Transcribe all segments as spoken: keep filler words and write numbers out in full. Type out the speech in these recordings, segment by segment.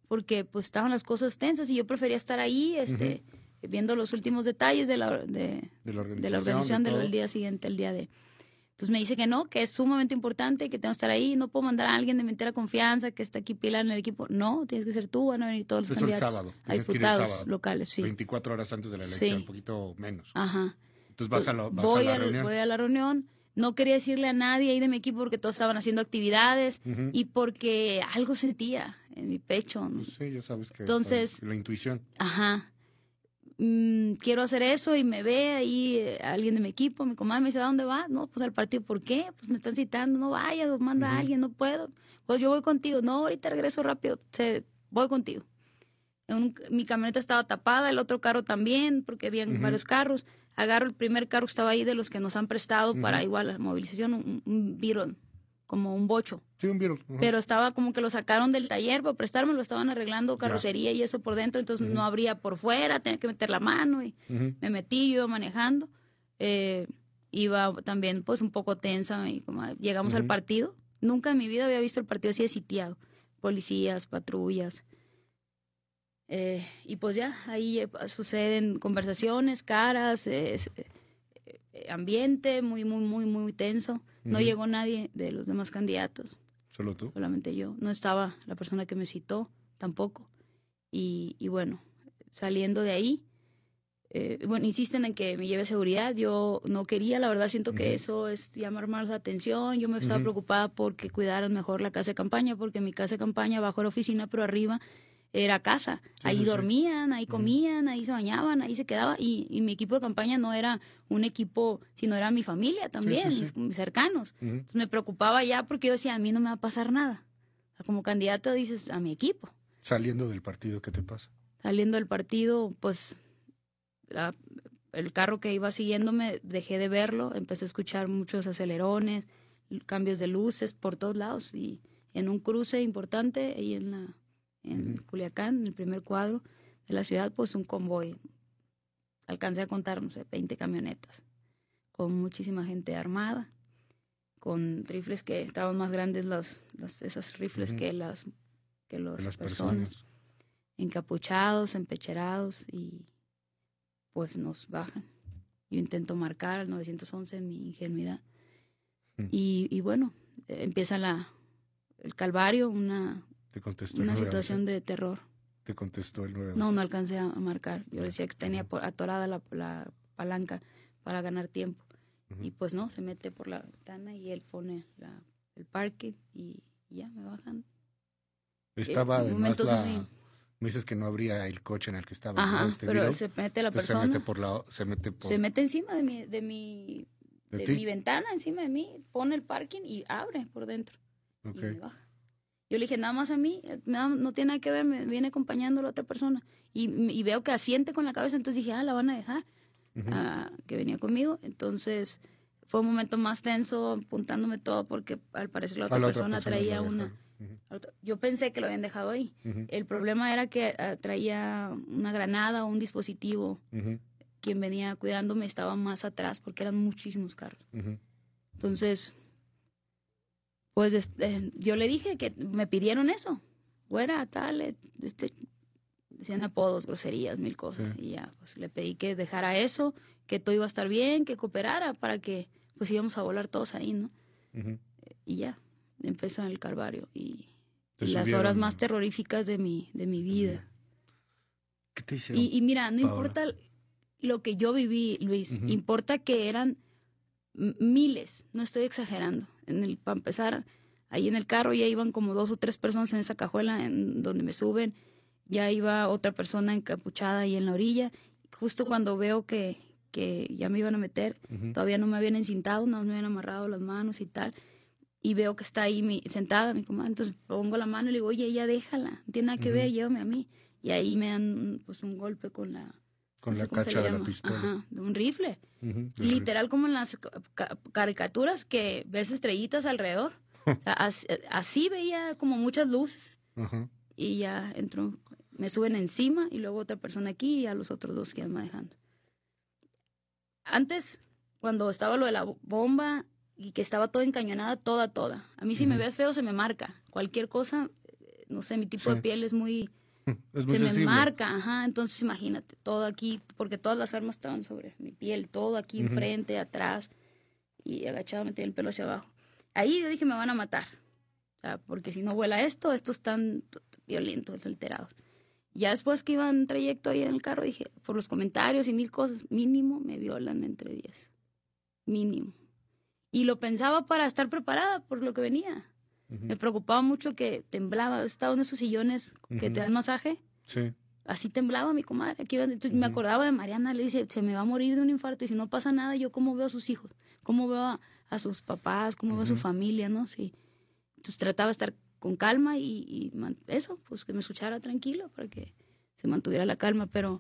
porque pues estaban las cosas tensas y yo prefería estar ahí, este, uh-huh. viendo los últimos detalles de la, de, de la organización, de la organización de del día siguiente, el día de... Entonces me dice que no, que es sumamente importante, que tengo que estar ahí, no puedo mandar a alguien de mi entera confianza, que está aquí Pilar en el equipo. No, tienes que ser tú, van a venir todos los Entonces, candidatos. El sábado, a diputados sábado, locales, sí. veinticuatro horas antes de la elección, sí. Un poquito menos. Ajá. Entonces vas, a, lo, vas voy a la al, reunión. Voy a la reunión. No quería decirle a nadie ahí de mi equipo porque todos estaban haciendo actividades uh-huh. y porque algo sentía en mi pecho. Pues sí, ya sabes que Entonces, la intuición. Ajá. Mm, quiero hacer eso y me ve ahí eh, alguien de mi equipo, mi comadre me dice, ¿a dónde vas? No, pues al partido. ¿Por qué? Pues me están citando, no vayas, manda uh-huh. a alguien, no puedo. Pues yo voy contigo. No, ahorita regreso rápido, se, voy contigo. En un, mi camioneta estaba tapada, el otro carro también, porque había uh-huh. varios carros. Agarro el primer carro que estaba ahí de los que nos han prestado uh-huh. para igual la movilización, un, un Beetle, como un bocho. Sí, un Beetle. Uh-huh. Pero estaba como que lo sacaron del taller para prestarme, lo estaban arreglando carrocería yeah. y eso por dentro, entonces uh-huh. no abría por fuera, tenía que meter la mano y uh-huh. me metí, yo iba manejando. Eh, iba también pues un poco tensa y como llegamos uh-huh. al partido. Nunca en mi vida había visto el partido así de sitiado. Policías, patrullas. Eh, y pues ya, ahí eh, suceden conversaciones, caras, eh, eh, ambiente muy, muy, muy, muy tenso. Uh-huh. No llegó nadie de los demás candidatos. ¿Solo tú? Solamente yo. No estaba la persona que me citó, tampoco. Y, y bueno, saliendo de ahí, eh, bueno, insisten en que me lleve seguridad. Yo no quería, la verdad siento uh-huh. que eso es llamar más la atención. Yo me estaba uh-huh. preocupada porque cuidaran mejor la casa de campaña, porque mi casa de campaña abajo era oficina, pero arriba era casa, sí, ahí sí, dormían, ahí comían, ahí se bañaban, ahí se quedaba, y, y mi equipo de campaña no era un equipo, sino era mi familia también, sí, sí, sí. mis cercanos. Uh-huh. Entonces me preocupaba ya porque yo decía, a mí no me va a pasar nada. O sea, como candidato dices, a mi equipo. Saliendo del partido, ¿qué te pasa? Saliendo del partido, pues, la, el carro que iba siguiéndome, dejé de verlo, empecé a escuchar muchos acelerones, cambios de luces por todos lados, y en un cruce importante, ahí en la... en uh-huh. Culiacán, en el primer cuadro de la ciudad, pues un convoy. Alcancé a contar, no sé, veinte camionetas, con muchísima gente armada, con rifles que estaban más grandes, los, los, esas rifles uh-huh. que las que los las personas, personas, encapuchados, empecherados, y pues nos bajan. Yo intento marcar al nueve once en mi ingenuidad. Uh-huh. Y, y bueno, eh, empieza la el calvario, una... Te contestó una situación de terror. ¿Te contestó el nueve once? No, no alcancé a marcar. Yo decía que tenía por, atorada la, la palanca para ganar tiempo. Uh-huh. Y pues no, se mete por la ventana y él pone la, el parque y, y ya me bajan. Estaba eh, además la... Muy... Me dices que no abría el coche en el que estaba. Ajá, este pero video. se mete la Entonces persona. Se mete por la... Se mete, por... se mete encima de mi... De mi, ¿De, de mi ventana, encima de mí. Pone el parking y abre por dentro. Okay. Y me baja. Yo le dije, nada más a mí, no tiene nada que ver, me viene acompañando la otra persona. Y, y veo que asiente con la cabeza, entonces dije, ah, la van a dejar, uh-huh. ah, que venía conmigo. Entonces fue un momento más tenso, apuntándome todo, porque al parecer la otra, la persona, otra persona traía una... Uh-huh. Yo pensé que lo habían dejado ahí. Uh-huh. El problema era que uh, traía una granada o un dispositivo. Uh-huh. Quien venía cuidándome estaba más atrás, porque eran muchísimos carros. Uh-huh. Entonces... pues este, yo le dije que me pidieron eso, güera, tal, este, decían apodos, groserías, mil cosas, sí. Y ya, pues le pedí que dejara eso, que todo iba a estar bien, que cooperara para que, pues íbamos a volar todos ahí, ¿no? Uh-huh. Y ya, empezó en el calvario y, y las horas más terroríficas de mi, de mi vida. ¿Qué te hicieron? Y, y mira, no Paola? Importa lo que yo viví, Luis, uh-huh. importa que eran miles, no estoy exagerando. En el, para empezar, ahí en el carro ya iban como dos o tres personas en esa cajuela en donde me suben, ya iba otra persona encapuchada ahí en la orilla. Justo cuando veo que, que ya me iban a meter, uh-huh. todavía no me habían encintado, no me habían amarrado las manos y tal, y veo que está ahí mi, sentada mi comadre, entonces pongo la mano y le digo, oye, ya déjala, no tiene nada que uh-huh. ver, llévame a mí. Y ahí me dan pues un golpe con la... Con no la cacha de la pistola. Ajá, de un rifle. Uh-huh, literal como en las ca- caricaturas que ves estrellitas alrededor. O sea, así, así veía como muchas luces. Uh-huh. Y ya entró, me suben encima y luego otra persona aquí y a los otros dos que iban manejando. Antes, cuando estaba lo de la bomba y que estaba toda encañonada, toda, toda. A mí si uh-huh. me ves feo se me marca. Cualquier cosa no sé, mi tipo sí. de piel es muy... Es muy se sensible. me marca, ajá, entonces imagínate, todo aquí, porque todas las armas estaban sobre mi piel, todo aquí uh-huh. enfrente, atrás, y agachado me tenía el pelo hacia abajo. Ahí yo dije, me van a matar, o sea, porque si no vuela esto, estos están violentos, alterados. Ya después que iba en trayecto ahí en el carro, dije, por los comentarios y mil cosas, mínimo me violan entre diez, mínimo. Y lo pensaba para estar preparada por lo que venía. Uh-huh. Me preocupaba mucho que temblaba. Estaba en esos sillones que uh-huh. te dan masaje. Sí. Así temblaba mi comadre. Aquí uh-huh. me acordaba de Mariana, le dice, se me va a morir de un infarto. Y si no pasa nada, ¿yo cómo veo a sus hijos? ¿Cómo veo a, a sus papás? ¿Cómo uh-huh. veo a su familia? ¿No? Sí. Entonces trataba de estar con calma y, y eso, pues que me escuchara tranquilo para que se mantuviera la calma. Pero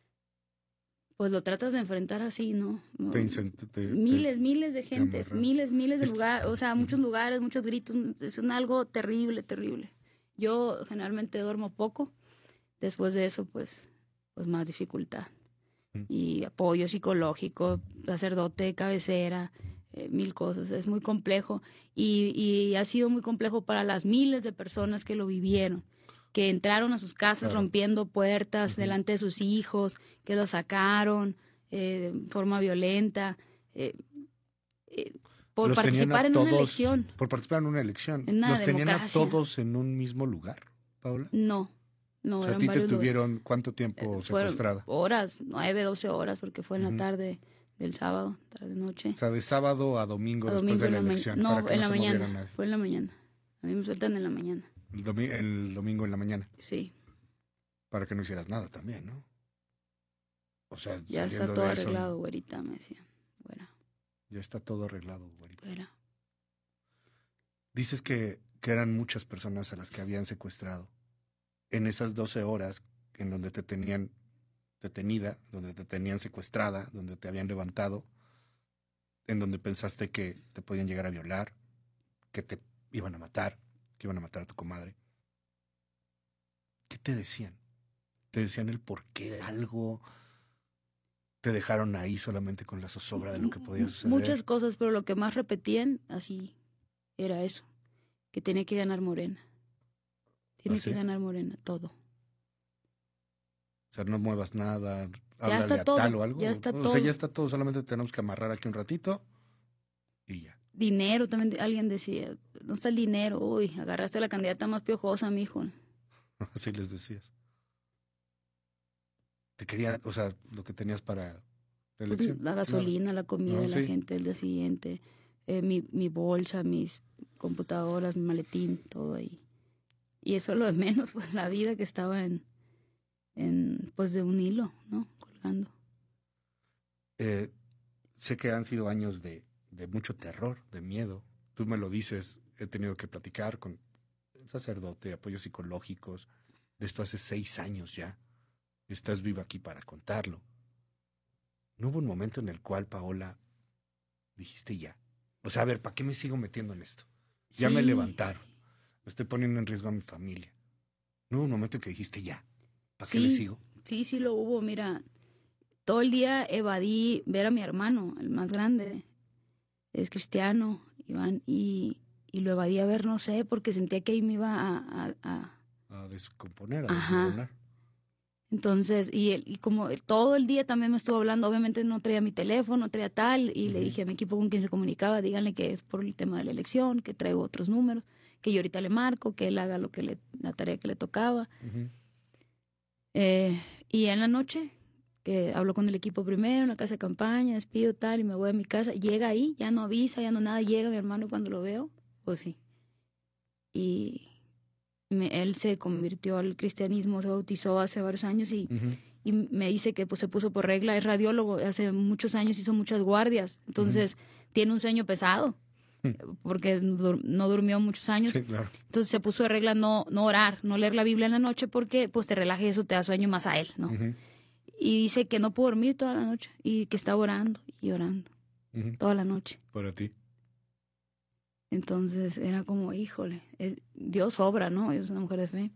pues lo tratas de enfrentar así, ¿no? Te incent- te, miles, te, miles de gentes, miles, miles de lugares, o sea, muchos lugares, muchos gritos, es un algo terrible, terrible. Yo generalmente duermo poco, después de eso, pues, pues más dificultad. Mm. Y apoyo psicológico, sacerdote de cabecera, eh, mil cosas, es muy complejo. Y, y ha sido muy complejo para las miles de personas que lo vivieron, que entraron a sus casas claro. rompiendo puertas uh-huh. delante de sus hijos, que los sacaron eh, de forma violenta, eh, eh, por los participar en todos, una elección. Por participar en una elección. En una ¿Los democracia. tenían a todos en un mismo lugar, Paula? No, no. O sea, ¿a ti te tuvieron lugares. ¿Cuánto tiempo eh, secuestrada? Horas, nueve, doce horas, porque fue en uh-huh. la tarde del sábado, tarde-noche. O sea, de sábado a domingo, a domingo después de la, la elección. No, para que en no la se mañana, fue en la mañana. A mí me sueltan en la mañana. El, domi- el domingo en la mañana. Sí. Para que no hicieras nada también, ¿no? O sea, ya está todo arreglado, eso, güerita, me decían. Güera. Ya está todo arreglado, güerita. Güera. Dices que, que eran muchas personas a las que habían secuestrado. En esas doce horas en donde te tenían detenida, donde te tenían secuestrada, donde te habían levantado, en donde pensaste que te podían llegar a violar, que te iban a matar, que iban a matar a tu comadre. ¿Qué te decían? ¿Te decían el porqué de algo? ¿Te dejaron ahí solamente con la zozobra de lo que podía suceder? Muchas cosas, pero lo que más repetían así era eso, que tenía que ganar Morena. Tiene ¿Ah, sí? que ganar Morena, todo. O sea, no muevas nada, ya háblale está a todo, tal o algo. Ya está o todo. sea, ya está todo, solamente tenemos que amarrar aquí un ratito y ya. Dinero, también alguien decía, ¿dónde está el dinero? Uy, agarraste a la candidata más piojosa, mijo. Así les decías. Te querían, o sea, lo que tenías para la elección. La gasolina, claro. La comida no, de la sí. gente el día siguiente, eh, mi, mi bolsa, mis computadoras, mi maletín, todo ahí. Y eso es lo de menos, pues la vida que estaba en, en pues de un hilo, ¿no? Colgando. Eh, sé que han sido años de, de mucho terror, de miedo. Tú me lo dices, he tenido que platicar con un sacerdote, apoyos psicológicos, de esto hace seis años ya. Estás viva aquí para contarlo. ¿No hubo un momento en el cual, Paola, dijiste ya? O sea, a ver, ¿para qué me sigo metiendo en esto? Ya sí. Me levantaron. Me estoy poniendo en riesgo a mi familia. ¿No hubo un momento en que dijiste ya? ¿Para sí, qué le sigo? Sí, sí lo hubo. Mira, todo el día evadí ver a mi hermano, el más grande. Es cristiano, Iván, y, y lo evadí a ver, no sé, porque sentía que ahí me iba a... A, a... a descomponer, a desmoronar. Entonces, y, él, y como todo el día también me estuvo hablando, obviamente no traía mi teléfono, no traía tal, y uh-huh. le dije a mi equipo con quien se comunicaba, díganle que es por el tema de la elección, que traigo otros números, que yo ahorita le marco, que él haga lo que le, la tarea que le tocaba. Uh-huh. Eh, y en la noche, que hablo con el equipo primero, en la casa de campaña, despido tal, y me voy a mi casa, llega ahí, ya no avisa, ya no nada, llega mi hermano cuando lo veo, pues sí. Y... Me, él se convirtió al cristianismo, se bautizó hace varios años y, uh-huh. y me dice que pues se puso por regla, es radiólogo, hace muchos años hizo muchas guardias, entonces uh-huh. tiene un sueño pesado, uh-huh. porque dur- no durmió muchos años, sí, claro. Entonces se puso de regla no, no orar, no leer la Biblia en la noche porque pues te relaja y eso te da sueño más a él, ¿no? Uh-huh. Y dice que no pudo dormir toda la noche y que estaba orando y orando uh-huh. toda la noche. Para ti. Entonces era como, híjole, es, Dios obra, ¿no? Yo soy una mujer de fe.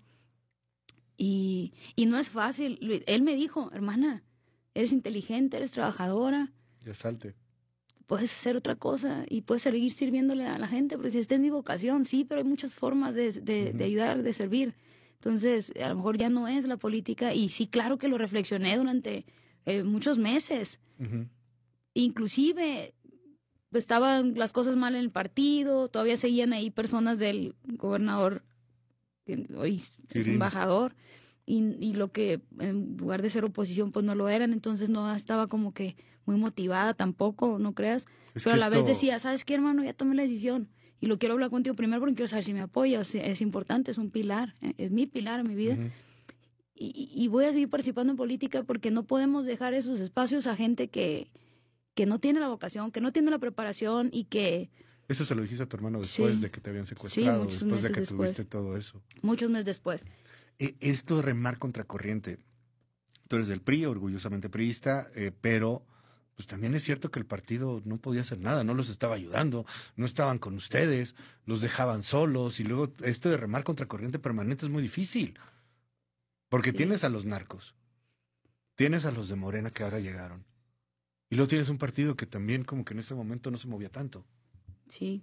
Y, y no es fácil. Él me dijo, hermana, eres inteligente, eres trabajadora. Ya salte. puedes hacer otra cosa y puedes seguir sirviéndole a la gente, porque si esta es mi vocación, sí, pero hay muchas formas de, de, uh-huh. de ayudar, de servir. Entonces, a lo mejor ya no es la política, y sí, claro que lo reflexioné durante eh, muchos meses. Uh-huh. Inclusive, estaban las cosas mal en el partido, todavía seguían ahí personas del gobernador, que hoy es embajador, y, y lo que en lugar de ser oposición, pues no lo eran, entonces no estaba como que muy motivada tampoco, no creas, es pero a la esto... vez decía, ¿sabes qué, hermano? Ya tomé la decisión y lo quiero hablar contigo primero porque quiero saber si me apoyas, es importante, es un pilar, es mi pilar en mi vida. Uh-huh. y, y voy a seguir participando en política porque no podemos dejar esos espacios a gente que, que no tiene la vocación, que no tiene la preparación y que... Eso se lo dijiste a tu hermano después sí. de que te habían secuestrado, sí, después de que después. tuviste todo eso. Muchos meses después. Eh, esto de remar contracorriente, tú eres del P R I, orgullosamente priista, eh, pero... pues también es cierto que el partido no podía hacer nada, no los estaba ayudando, no estaban con ustedes, los dejaban solos, y luego esto de remar contra corriente permanente es muy difícil, porque sí. tienes a los narcos, tienes a los de Morena que ahora llegaron, y luego tienes un partido que también como que en ese momento no se movía tanto. Sí,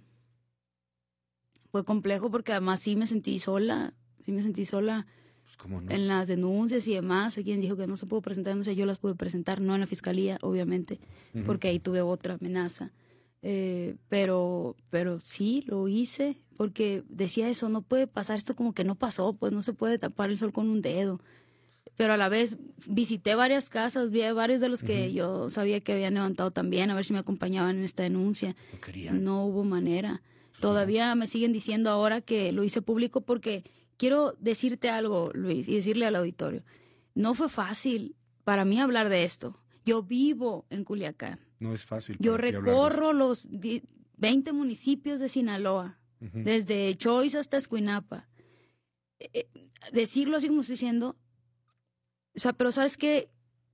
fue complejo porque además sí me sentí sola, sí me sentí sola. ¿Cómo no? En las denuncias y demás, hay quien dijo que no se pudo presentar denuncias, yo las pude presentar, no en la fiscalía, obviamente, uh-huh. porque ahí tuve otra amenaza. Eh, pero, pero sí, lo hice, porque decía eso, no puede pasar esto como que no pasó, pues no se puede tapar el sol con un dedo. Pero a la vez visité varias casas, vi a varios de los que uh-huh. yo sabía que habían levantado también, a ver si me acompañaban en esta denuncia. No querían. No hubo manera. Todavía me siguen diciendo ahora que lo hice público porque... quiero decirte algo, Luis, y decirle al auditorio. No fue fácil para mí hablar de esto. Yo vivo en Culiacán. No es fácil. Yo recorro los veinte municipios de Sinaloa, uh-huh. desde Choice hasta Escuinapa. Eh, decirlo así como estoy diciendo, o sea, pero ¿sabes qué?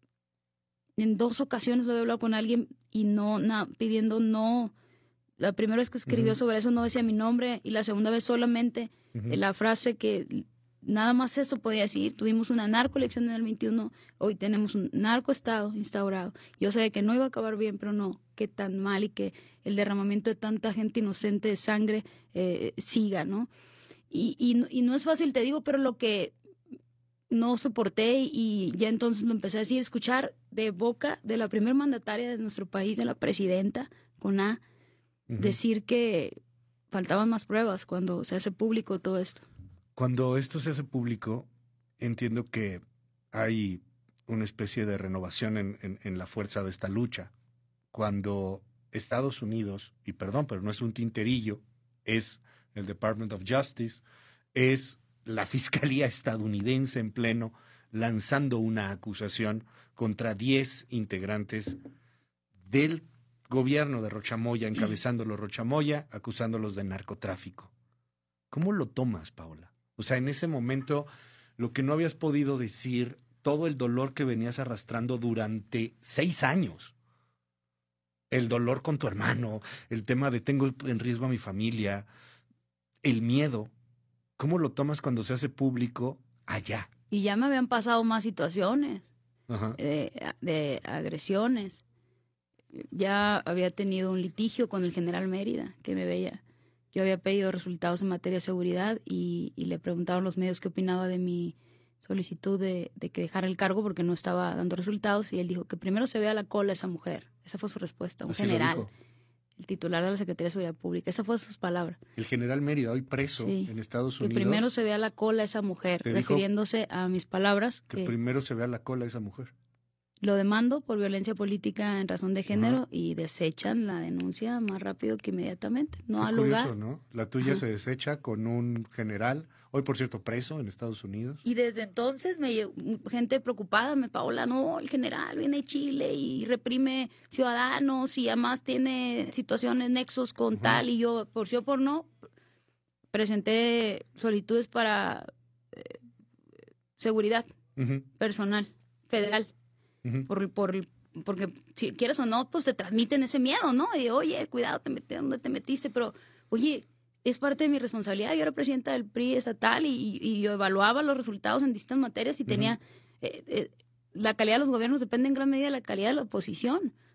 En dos ocasiones lo he hablado con alguien y no, na, pidiendo no. La primera vez que escribió uh-huh. sobre eso no decía mi nombre, y la segunda vez solamente uh-huh. la frase que nada más eso podía decir. Tuvimos una narcoelección en el veintiuno, hoy tenemos un narcoestado instaurado. Yo sabía que no iba a acabar bien, pero no, que tan mal, y que el derramamiento de tanta gente inocente de sangre eh, siga, ¿no? Y, y, y no es fácil, te digo, pero lo que no soporté, y ya entonces lo empecé a decir, escuchar de boca de la primer mandataria de nuestro país, de la presidenta, con A, uh-huh. decir que faltaban más pruebas cuando se hace público todo esto. Cuando esto se hace público, entiendo que hay una especie de renovación en, en, en la fuerza de esta lucha. Cuando Estados Unidos, y perdón, pero no es un tinterillo, es el Department of Justice, es la Fiscalía estadounidense en pleno, lanzando una acusación contra diez integrantes del gobierno de Rocha Moya, encabezándolo Rocha Moya, acusándolos de narcotráfico. ¿Cómo lo tomas, Paola? O sea, en ese momento, lo que no habías podido decir, todo el dolor que venías arrastrando durante seis años. El dolor con tu hermano, el tema de tengo en riesgo a mi familia, el miedo. ¿Cómo lo tomas cuando se hace público allá? Y ya me habían pasado más situaciones de, de agresiones. Ya había tenido un litigio con el general Mérida, que me veía. Yo había pedido resultados en materia de seguridad y, y le preguntaron los medios qué opinaba de mi solicitud de, de que dejara el cargo porque no estaba dando resultados, y él dijo que primero se vea la cola a esa mujer. Esa fue su respuesta, un Así general, el titular de la Secretaría de Seguridad Pública. Esa fue sus palabras. El general Mérida, hoy preso sí, en Estados Unidos. Que primero se vea la cola a esa mujer, refiriéndose a mis palabras. Que, que primero se vea la cola a esa mujer. Lo demando por violencia política en razón de género. Ajá. Y desechan la denuncia más rápido que inmediatamente. No ha lugar. ¿No? La tuya Ajá. se desecha con un general, hoy por cierto preso en Estados Unidos. Y desde entonces me gente preocupada, me Paola, no, el general viene de Chile y reprime ciudadanos y además tiene situaciones, nexos con Ajá. tal, y yo, por sí o por no, presenté solicitudes para eh, seguridad Ajá. personal, federal. Por, por, porque si quieres o no, pues te transmiten ese miedo, ¿no? Y oye, cuidado, te metí, ¿dónde te metiste? Pero, oye, es parte de mi responsabilidad. Yo era presidenta del P R I estatal y, y yo evaluaba los resultados en distintas materias y tenía... Uh-huh. eh, eh, la calidad de los gobiernos depende en gran medida de la calidad de la oposición.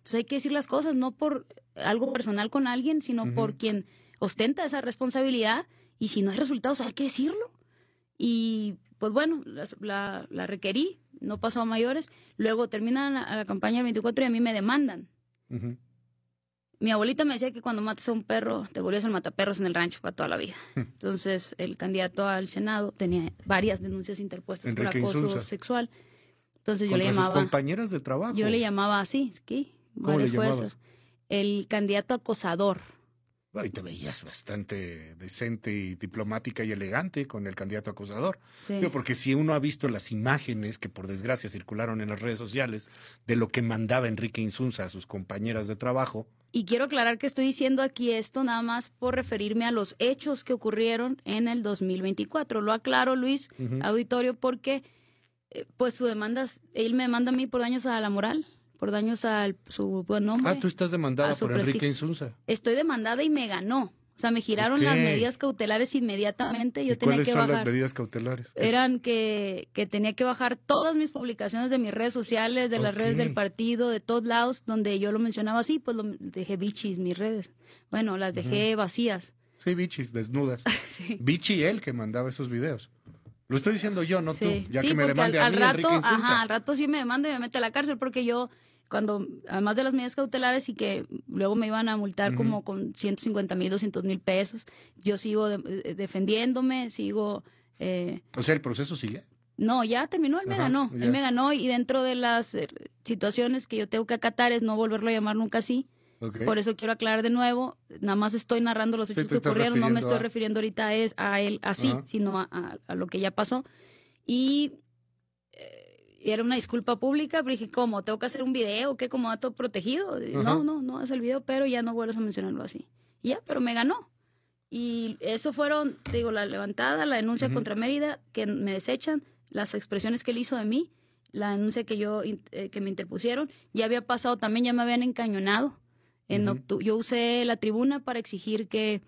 Entonces hay que decir las cosas, no por algo personal con alguien, sino uh-huh. por quien ostenta esa responsabilidad, y si no hay resultados hay que decirlo. Y pues bueno, la, la, la requerí, no pasó a mayores, luego terminan la, la campaña del veinticuatro y a mí me demandan. Uh-huh. Mi abuelita me decía que cuando matas a un perro, te volvías el mataperros en el rancho para toda la vida. Entonces, el candidato al Senado tenía varias denuncias interpuestas Enrique por acoso Insunza. sexual. Entonces yo ¿Contra le llamaba... sus compañeras de trabajo? Yo le llamaba así, ¿sí? ¿Cómo le llamabas? Jueces. El candidato acosador. Y te veías bastante decente y diplomática y elegante con el candidato acosador. Sí. Pero porque si uno ha visto las imágenes que por desgracia circularon en las redes sociales de lo que mandaba Enrique Insunza a sus compañeras de trabajo. Y quiero aclarar que estoy diciendo aquí esto nada más por referirme a los hechos que ocurrieron en el dos mil veinticuatro. Lo aclaro, Luis, uh-huh. auditorio, porque eh, pues su demanda, él me demanda a mí por daños a la moral, por daños a su buen nombre. Ah, tú estás demandada por Enrique Insunza. Estoy demandada y me ganó. O sea, me giraron okay. las medidas cautelares inmediatamente. Yo ¿Y tenía cuáles que son bajar. las medidas cautelares? Eran que, que tenía que bajar todas mis publicaciones de mis redes sociales, de okay. las redes del partido, de todos lados, donde yo lo mencionaba así, pues lo dejé bichis, mis redes. Bueno, las dejé uh-huh. vacías. Sí, bichis, desnudas. sí. Bichi él que mandaba esos videos. Lo estoy diciendo yo, no sí. tú. Ya sí, que me demande al, a mí, al rato, Enrique Insunza. Ajá, al rato sí me demanda y me mete a la cárcel porque yo... cuando, además de las medidas cautelares y que luego me iban a multar uh-huh. como con ciento cincuenta mil, doscientos mil pesos, yo sigo de, de, defendiéndome, sigo... Eh, o sea, ¿el proceso sigue? No, ya terminó, él me Ajá, ganó, ya. él me ganó y dentro de las eh, situaciones que yo tengo que acatar es no volverlo a llamar nunca así. Okay. Por eso quiero aclarar de nuevo, nada más estoy narrando los hechos sí, que ocurrieron, no me estoy a... refiriendo ahorita a, es, a él así, Ajá. sino a, a, a lo que ya pasó. Y... era una disculpa pública, pero dije, ¿cómo? ¿Tengo que hacer un video? ¿Qué? ¿Como dato protegido? Uh-huh. No, no, no hace el video, pero ya no vuelvas a mencionarlo así. Y ya, pero me ganó. Y eso fueron, te digo, la levantada, la denuncia uh-huh. contra Mérida, que me desechan, las expresiones que él hizo de mí, la denuncia que yo eh, que me interpusieron. Ya había pasado también, ya me habían encañonado. En uh-huh. octu- yo usé la tribuna para exigir que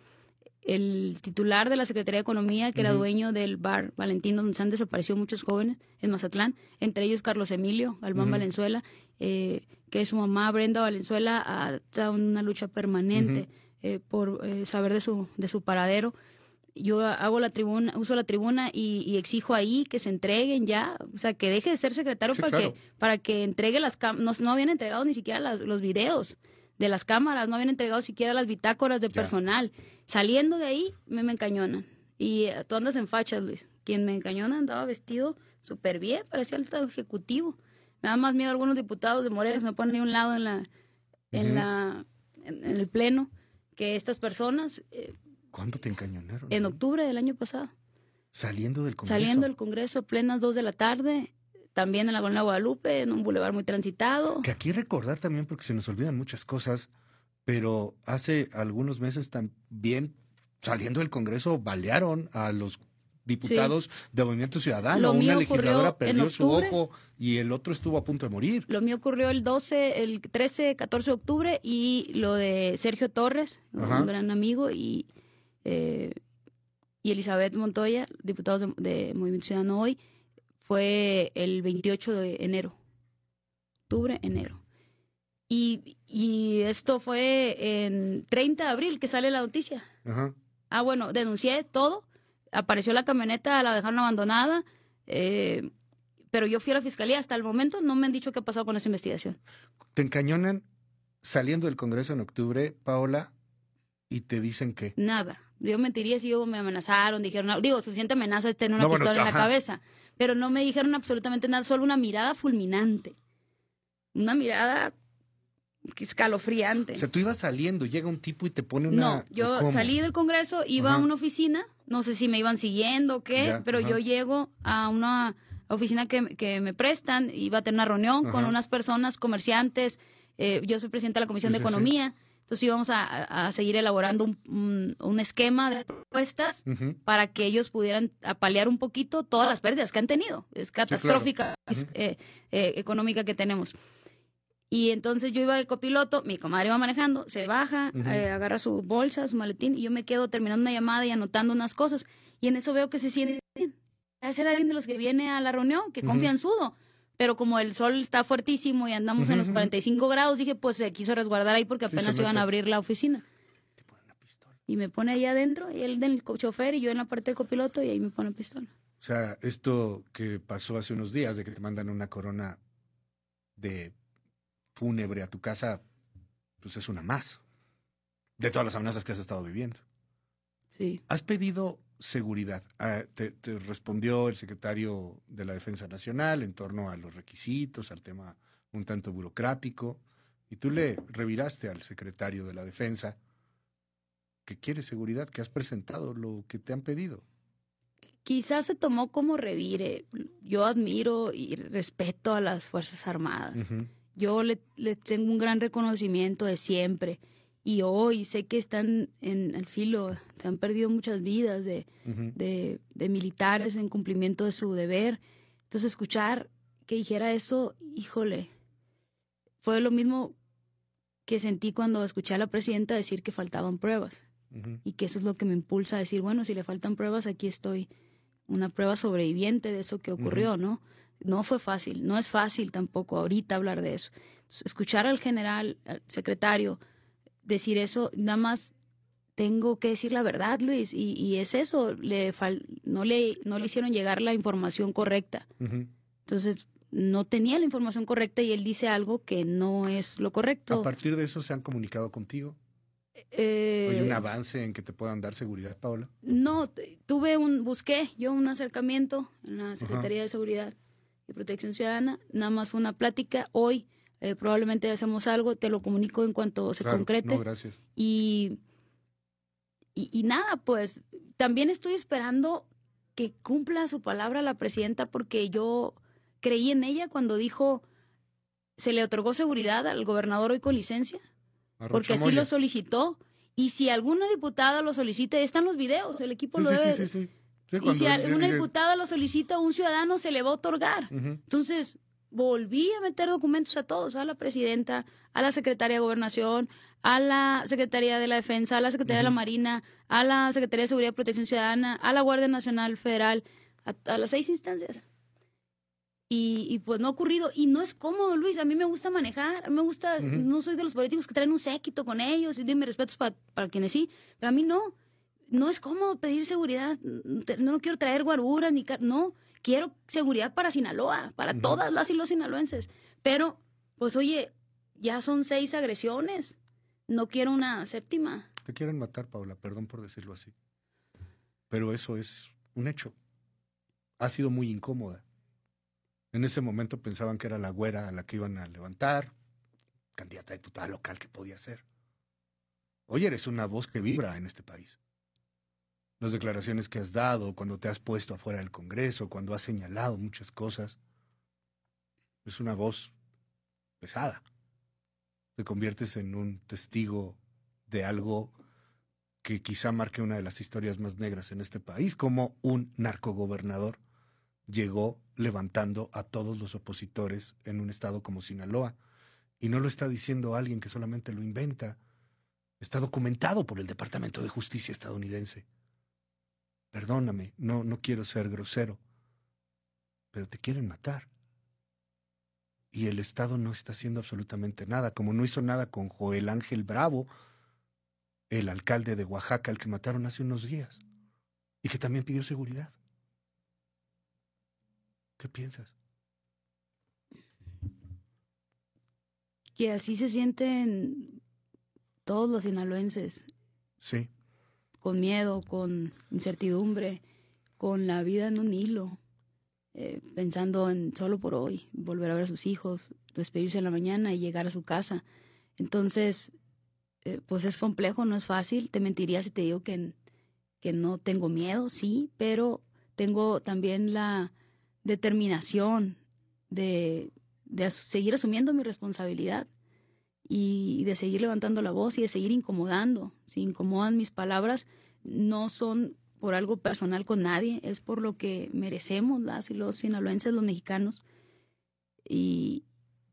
el titular de la Secretaría de Economía, que uh-huh. era dueño del bar Valentín, donde se han desaparecido muchos jóvenes en Mazatlán, entre ellos Carlos Emilio Albán uh-huh. Valenzuela, eh, que su mamá Brenda Valenzuela ha estado en una lucha permanente uh-huh. eh, por eh, saber de su de su paradero. Yo hago la tribuna, uso la tribuna y, y exijo ahí que se entreguen ya, o sea, que deje de ser secretario sí, para claro. que para que entregue las cam- no, no habían entregado ni siquiera las, los videos de las cámaras, no habían entregado siquiera las bitácoras de personal. Ya. Saliendo de ahí, me, me encañonan. Y uh, tú andas en fachas, Luis. Quien me encañona andaba vestido súper bien, parecía alto ejecutivo. Me da más miedo a algunos diputados de Morelos, me ponen ahí a un lado en la en uh-huh. la en, en el pleno, que estas personas... Eh, ¿Cuándo te encañonaron? En octubre del año pasado. ¿Saliendo del Congreso? Saliendo del Congreso, plenas dos de la tarde... También en la Colonia Guadalupe, en un bulevar muy transitado. Que aquí recordar también, porque se nos olvidan muchas cosas, pero hace algunos meses también, saliendo del Congreso, balearon a los diputados sí. de Movimiento Ciudadano. Lo Una legisladora perdió su ojo y el otro estuvo a punto de morir. Lo mío ocurrió el doce, el trece, catorce de octubre, y lo de Sergio Torres, Ajá. un gran amigo, y, eh, y Elizabeth Montoya, diputados de, de Movimiento Ciudadano hoy, fue el veintiocho de enero, octubre, enero. Y, y esto fue en treinta de abril que sale la noticia. Ajá. Ah, bueno, denuncié todo, apareció la camioneta, la dejaron abandonada, eh, pero yo fui a la fiscalía. Hasta el momento no me han dicho qué ha pasado con esa investigación. Te encañonan saliendo del Congreso en octubre, Paola, y te dicen que... Nada. Yo mentiría si yo me amenazaron, dijeron... Digo, suficiente amenaza es tener una no, pistola bueno, en la cabeza. Pero no me dijeron absolutamente nada, solo una mirada fulminante. Una mirada escalofriante. O sea, tú ibas saliendo, llega un tipo y te pone una... No, yo ¿cómo? Salí del Congreso, iba ajá. a una oficina, no sé si me iban siguiendo o qué, ya, pero ajá. yo llego a una oficina que, que me prestan, iba a tener una reunión ajá. con unas personas, comerciantes, eh, yo soy presidenta de la Comisión sí, de Economía, sí. Entonces íbamos a, a seguir elaborando un, un, un esquema de propuestas uh-huh. para que ellos pudieran paliar un poquito todas las pérdidas que han tenido. Es catastrófica sí, claro. uh-huh. eh, eh, económica que tenemos. Y entonces yo iba de copiloto, mi comadre iba manejando, se baja, uh-huh. eh, agarra su bolsa, su maletín, y yo me quedo terminando una llamada y anotando unas cosas. Y en eso veo que se siente bien. Es alguien de los que viene a la reunión, que uh-huh. confianzudo. pero como el sol está fuertísimo y andamos uh-huh, en los cuarenta y cinco uh-huh. grados, dije, pues se quiso resguardar ahí porque apenas sí, iban a abrir la oficina. Te pone una pistola. Y me pone ahí adentro, y él del chofer y yo en la parte del copiloto, y ahí me pone pistola. O sea, esto que pasó hace unos días, de que te mandan una corona de fúnebre a tu casa, pues es una más de todas las amenazas que has estado viviendo. Sí. ¿Has pedido seguridad? Uh, te, te respondió el secretario de la Defensa Nacional en torno a los requisitos, al tema un tanto burocrático, y tú le reviraste al secretario de la Defensa que quiere seguridad, que has presentado lo que te han pedido. Quizás se tomó como revire. Yo admiro y respeto a las Fuerzas Armadas. Uh-huh. Yo le, le tengo un gran reconocimiento de siempre. Y hoy sé que están en el filo, se han perdido muchas vidas de, uh-huh. de, de militares en cumplimiento de su deber. Entonces, escuchar que dijera eso, híjole, fue lo mismo que sentí cuando escuché a la presidenta decir que faltaban pruebas. Uh-huh. Y que eso es lo que me impulsa a decir, bueno, si le faltan pruebas, aquí estoy, una prueba sobreviviente de eso que ocurrió, uh-huh. ¿no? No fue fácil, no es fácil tampoco ahorita hablar de eso. Entonces, escuchar al general, al secretario, decir eso, nada más tengo que decir la verdad, Luis, y, y es eso, le fal, no, le, no le hicieron llegar la información correcta. Uh-huh. Entonces, no tenía la información correcta y él dice algo que no es lo correcto. ¿A partir de eso se han comunicado contigo? Eh, ¿Hay un avance en que te puedan dar seguridad, Paola? No, tuve un, busqué yo un acercamiento en la Secretaría uh-huh. de Seguridad y Protección Ciudadana, nada más fue una plática. Hoy eh, probablemente hacemos algo, te lo comunico en cuanto se claro, concrete. No, gracias. Y, y, y nada, pues también estoy esperando que cumpla su palabra la presidenta, porque yo creí en ella cuando dijo, se le otorgó seguridad al gobernador hoy con licencia. Porque así lo solicitó. Y si alguna diputada lo solicita, están los videos, el equipo sí, lo sí, debe. Sí, sí, sí. Sí, y si alguna yo... diputada lo solicita, un ciudadano se le va a otorgar. Uh-huh. Entonces, volví a meter documentos a todos, a la presidenta, a la secretaria de Gobernación, a la Secretaría de la Defensa, a la Secretaría uh-huh. de la Marina, a la Secretaría de Seguridad y Protección Ciudadana, a la Guardia Nacional Federal, a, a las seis instancias. Y, y pues no ha ocurrido. Y no es cómodo, Luis. A mí me gusta manejar. A mí me gusta, uh-huh. no soy de los políticos que traen un séquito con ellos. Y dime respetos para, para quienes sí. Pero a mí no. No es cómodo pedir seguridad. No quiero traer guaruras ni car- no. Quiero seguridad para Sinaloa, para uh-huh. todas las y los sinaloenses. Pero, pues oye, ya son seis agresiones. No quiero una séptima. Te quieren matar, Paola, perdón por decirlo así. Pero eso es un hecho. Ha sido muy incómoda. En ese momento pensaban que era la güera a la que iban a levantar, candidata a diputada local que podía ser. Hoy eres una voz que vibra en este país. Las declaraciones que has dado, cuando te has puesto afuera del Congreso, cuando has señalado muchas cosas, es una voz pesada. Te conviertes en un testigo de algo que quizá marque una de las historias más negras en este país, como un narcogobernador llegó levantando a todos los opositores en un estado como Sinaloa. Y no lo está diciendo alguien que solamente lo inventa. Está documentado por el Departamento de Justicia estadounidense. Perdóname, no, no quiero ser grosero, pero te quieren matar. Y el Estado no está haciendo absolutamente nada, como no hizo nada con Joel Ángel Bravo, el alcalde de Oaxaca, al que mataron hace unos días, y que también pidió seguridad. ¿Qué piensas? Que así se sienten todos los sinaloenses. Sí. Con miedo, con incertidumbre, con la vida en un hilo, eh, pensando en solo por hoy, volver a ver a sus hijos, despedirse en la mañana y llegar a su casa. Entonces, eh, pues es complejo, no es fácil. Te mentiría si te digo que, que no tengo miedo, sí, pero tengo también la determinación de, de as- seguir asumiendo mi responsabilidad y de seguir levantando la voz y de seguir incomodando. Si incomodan mis palabras, no son por algo personal con nadie, es por lo que merecemos las y los sinaloenses, los mexicanos. Y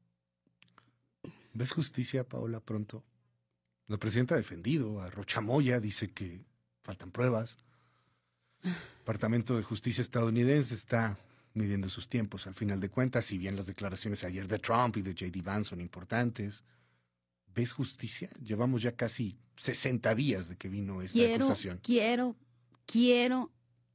¿ves justicia, Paola, pronto? La presidenta ha defendido a Rochamoya, dice que faltan pruebas. El Departamento de Justicia estadounidense está midiendo sus tiempos. Al final de cuentas, si bien las declaraciones ayer de Trump y de J D Vance son importantes, ¿ves justicia? Llevamos ya casi sesenta días de que vino esta quiero, acusación. Quiero, quiero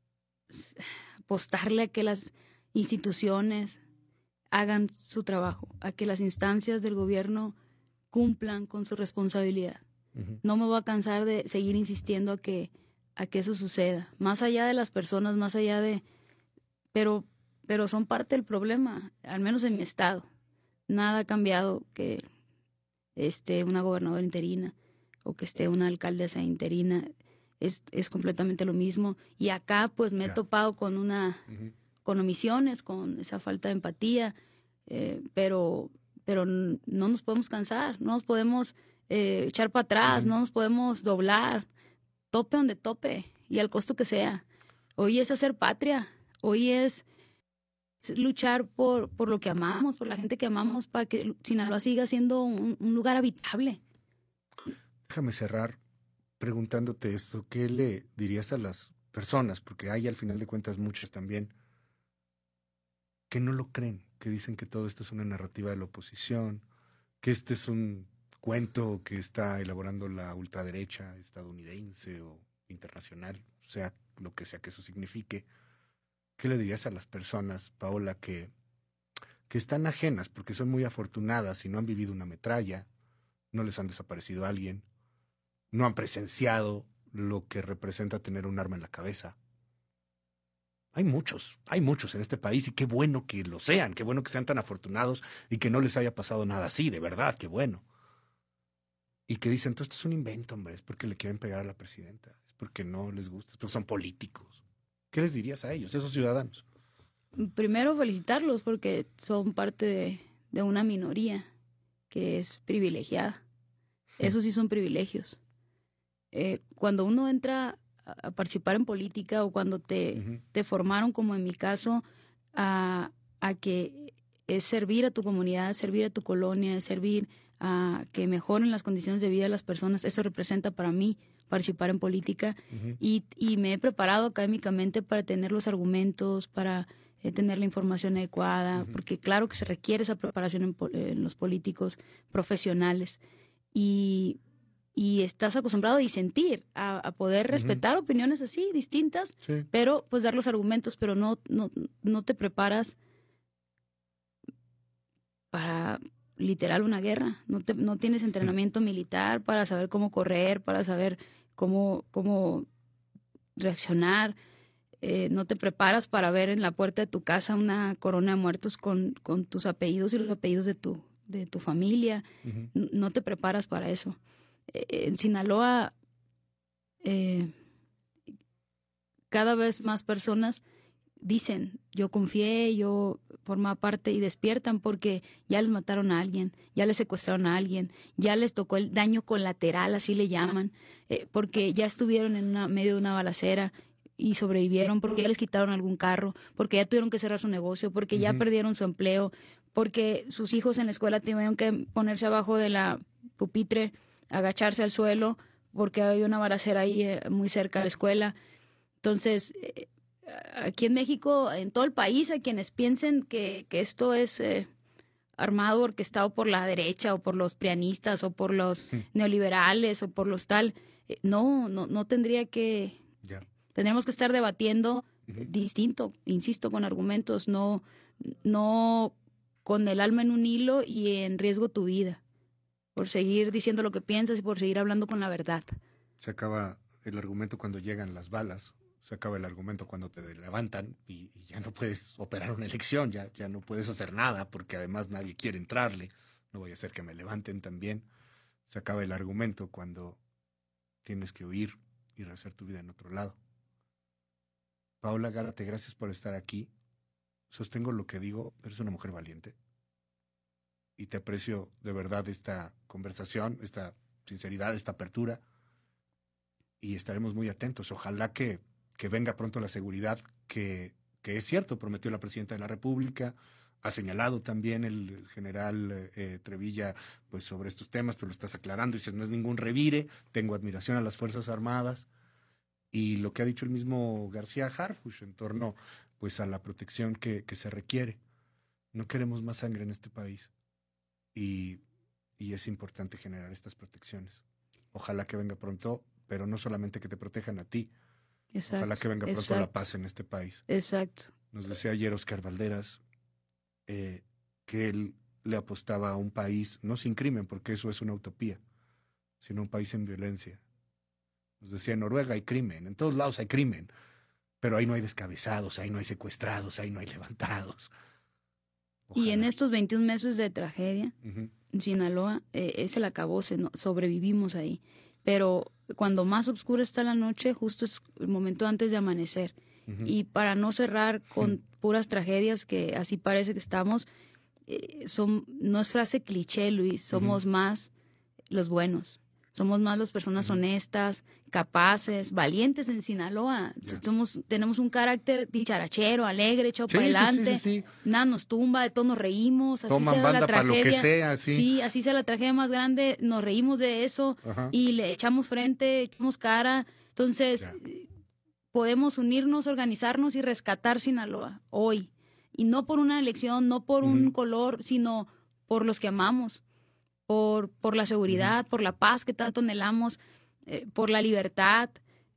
apostarle a que las instituciones hagan su trabajo, a que las instancias del gobierno cumplan con su responsabilidad. Uh-huh. No me voy a cansar de seguir insistiendo a que, a que eso suceda. Más allá de las personas, más allá de... Pero, pero son parte del problema, al menos en mi estado. Nada ha cambiado que esté una gobernadora interina o que esté una alcaldesa interina. Es, es completamente lo mismo. Y acá pues me yeah. he topado con una... Uh-huh. con omisiones, con esa falta de empatía, eh, pero, pero no nos podemos cansar, no nos podemos eh, echar para atrás, uh-huh. no nos podemos doblar, tope donde tope y al costo que sea. Hoy es hacer patria, hoy es luchar por, por lo que amamos, por la gente que amamos, para que Sinaloa siga siendo un, un lugar habitable. Déjame cerrar preguntándote esto, ¿qué le dirías a las personas? Porque hay al final de cuentas muchas también que no lo creen, que dicen que todo esto es una narrativa de la oposición, que este es un cuento que está elaborando la ultraderecha estadounidense o internacional, sea lo que sea que eso signifique. ¿Qué le dirías a las personas, Paola, que, que están ajenas porque son muy afortunadas y no han vivido una metralla, no les han desaparecido a alguien, no han presenciado lo que representa tener un arma en la cabeza? Hay muchos, hay muchos en este país y qué bueno que lo sean, qué bueno que sean tan afortunados y que no les haya pasado nada así, de verdad, qué bueno. Y que dicen, todo esto es un invento, hombre, es porque le quieren pegar a la presidenta, es porque no les gusta, es porque son políticos. ¿Qué les dirías a ellos, a esos ciudadanos? Primero felicitarlos porque son parte de, de una minoría que es privilegiada. Esos sí son privilegios. Eh, cuando uno entra a participar en política o cuando te, uh-huh. te formaron, como en mi caso, a, a que es servir a tu comunidad, servir a tu colonia, servir a que mejoren las condiciones de vida de las personas, eso representa para mí participar en política. Uh-huh. y, y me he preparado académicamente para tener los argumentos, para eh, tener la información adecuada, uh-huh. porque claro que se requiere esa preparación en, en los políticos profesionales. Y Y estás acostumbrado a disentir, a, a poder respetar uh-huh. opiniones así, distintas, sí. pero pues dar los argumentos, pero no, no, no te preparas para literal una guerra. No, te, no tienes entrenamiento militar para saber cómo correr, para saber cómo, cómo reaccionar. Eh, no te preparas para ver en la puerta de tu casa una corona de muertos con, con tus apellidos y los apellidos de tu, de tu familia. Uh-huh. No te preparas para eso. En Sinaloa, eh, cada vez más personas dicen, yo confié, yo formaba parte, y despiertan porque ya les mataron a alguien, ya les secuestraron a alguien, ya les tocó el daño colateral, así le llaman, eh, porque ya estuvieron en una, medio de una balacera y sobrevivieron, porque ya les quitaron algún carro, porque ya tuvieron que cerrar su negocio, porque uh-huh. ya perdieron su empleo, porque sus hijos en la escuela tuvieron que ponerse abajo de la pupitre, agacharse al suelo porque hay una balacera ahí eh, muy cerca de la escuela. Entonces, eh, aquí en México, en todo el país, hay quienes piensen que, que esto es eh, armado, orquestado por la derecha o por los prianistas o por los sí. neoliberales o por los tal. Eh, no, no, no tendría que... Yeah. Tendríamos que estar debatiendo uh-huh. distinto, insisto, con argumentos, no, no con el alma en un hilo y en riesgo tu vida, por seguir diciendo lo que piensas y por seguir hablando con la verdad. Se acaba el argumento cuando llegan las balas, se acaba el argumento cuando te levantan y, y ya no puedes operar una elección, ya, ya no puedes hacer nada porque además nadie quiere entrarle, no voy a hacer que me levanten también. Se acaba el argumento cuando tienes que huir y rehacer tu vida en otro lado. Paola Gárate, gracias por estar aquí. Sostengo lo que digo, eres una mujer valiente. Y te aprecio de verdad esta conversación, esta sinceridad, esta apertura. Y estaremos muy atentos. Ojalá que, que venga pronto la seguridad, que, que es cierto, prometió la presidenta de la República. Ha señalado también el general eh, Trevilla pues sobre estos temas, pero lo estás aclarando y dices, no es ningún revire. Tengo admiración a las Fuerzas Armadas. Y lo que ha dicho el mismo García Harfuch en torno pues a la protección que, que se requiere. No queremos más sangre en este país y, y es importante generar estas protecciones. Ojalá que venga pronto, pero no solamente que te protejan a ti. Exacto, ojalá que venga pronto exacto. la paz en este país. Exacto. Nos decía ayer Oscar Valderas eh, que él le apostaba a un país, no sin crimen, porque eso es una utopía, sino un país en violencia. Nos decía, en Noruega hay crimen, en todos lados hay crimen, pero ahí no hay descabezados, ahí no hay secuestrados, ahí no hay levantados. Ojalá. Y en estos veintiún meses de tragedia, uh-huh. en Sinaloa, eh, es el acabose, ¿no? Sobrevivimos ahí. Pero cuando más oscura está la noche, justo es el momento antes de amanecer. Uh-huh. Y para no cerrar con uh-huh. puras tragedias, que así parece que estamos, eh, son, no es frase cliché, Luis, somos uh-huh. más los buenos. Somos más las personas uh-huh. honestas, capaces, valientes en Sinaloa. Yeah. Somos, tenemos un carácter dicharachero, alegre, echado sí, para adelante. Sí, sí, sí. Nada nos tumba, de todo nos reímos. Así Toman sea banda la para tragedia, lo que sea, sí. Sí, así sea la tragedia más grande, nos reímos de eso uh-huh. y le echamos frente, echamos cara. Entonces, yeah. podemos unirnos, organizarnos y rescatar Sinaloa hoy. Y no por una elección, no por uh-huh. un color, sino por los que amamos. Por, por la seguridad, uh-huh. por la paz que tanto anhelamos, eh, por la libertad,